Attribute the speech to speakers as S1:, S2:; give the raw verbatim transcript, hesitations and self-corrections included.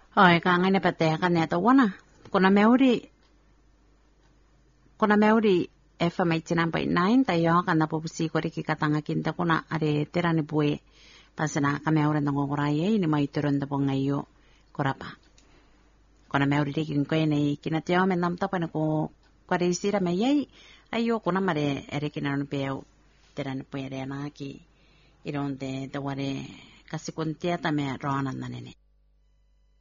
S1: Oi, ka ngai ne pate ka ne to wana. Kona meuri Kona meuri F M eighty-nine point nine ta yo kana popusi ko riki katanga kinta kuna are terani bue pasena ka meuri no ngora ye ni mai turun da bongayo korapa. Kona meuri riki ko nei kina te ame nam tapa ko kware sira me ye ayo kuna mare ere kina no peu terani bue re na ki ironde da ware kasikuntia ta me rona nanene.